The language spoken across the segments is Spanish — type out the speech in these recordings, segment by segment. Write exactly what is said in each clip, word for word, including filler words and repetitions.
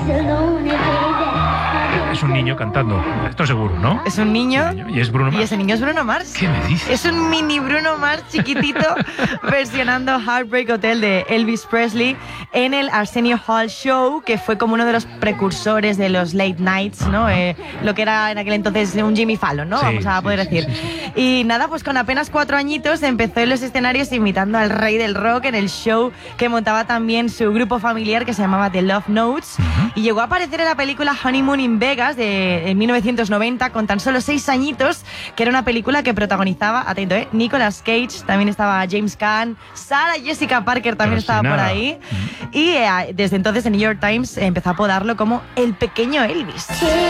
Es un niño cantando, esto seguro, ¿no? Es un niño. Sí, y es Bruno Mars. Y ese niño es Bruno Mars. ¿Qué me dices? Es un mini Bruno Mars chiquitito versionando Heartbreak Hotel de Elvis Presley en el Arsenio Hall Show, que fue como uno de los precursores de los late nights, ¿no? Eh, lo que era en aquel entonces un Jimmy Fallon, ¿no? Sí, Vamos a sí, poder sí, decir. sí, sí. Y nada, pues con apenas cuatro añitos empezó en los escenarios imitando al rey del rock en el show que montaba también su grupo familiar que se llamaba The Love Notes. Uh-huh. Y llegó a aparecer en la película Honeymoon in Vegas de, de mil novecientos noventa con tan solo seis añitos, que era una película que protagonizaba, atento, ¿eh? Nicolas Cage, también estaba James Caan, Sarah Jessica Parker también Pero estaba si por nada. ahí. Y eh, desde entonces el New York Times empezó a apodarlo como el pequeño Elvis.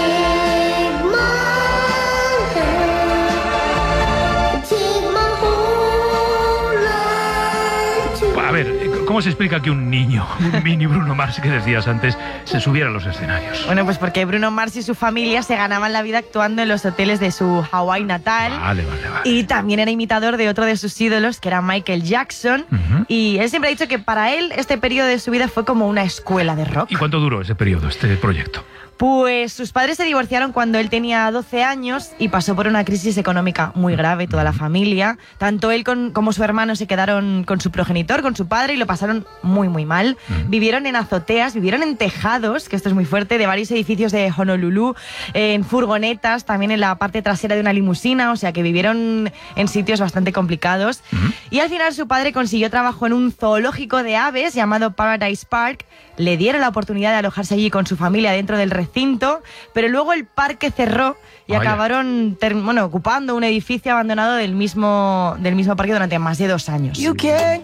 A ver, ¿cómo se explica que un niño, un mini Bruno Mars que decías antes, se subiera a los escenarios? Bueno, pues porque Bruno Mars y su familia se ganaban la vida actuando en los hoteles de su Hawái natal. Vale, vale, vale. Y también era imitador de otro de sus ídolos, que era Michael Jackson. Uh-huh. Y él siempre ha dicho que para él este periodo de su vida fue como una escuela de rock. ¿Y cuánto duró ese periodo, este proyecto? Pues sus padres se divorciaron cuando él tenía doce años y pasó por una crisis económica muy grave, toda la familia. Tanto él con, como su hermano se quedaron con su progenitor, con su padre, y lo pasaron muy, muy mal. Uh-huh. Vivieron en azoteas, vivieron en tejados, que esto es muy fuerte, de varios edificios de Honolulu, en furgonetas, también en la parte trasera de una limusina, o sea que vivieron en sitios bastante complicados. Uh-huh. Y al final su padre consiguió trabajo en un zoológico de aves llamado Paradise Park. Le dieron la oportunidad de alojarse allí con su familia dentro del recinto, pero luego el parque cerró y Vaya. acabaron ter- bueno, ocupando un edificio abandonado del mismo, del mismo parque durante más de dos años.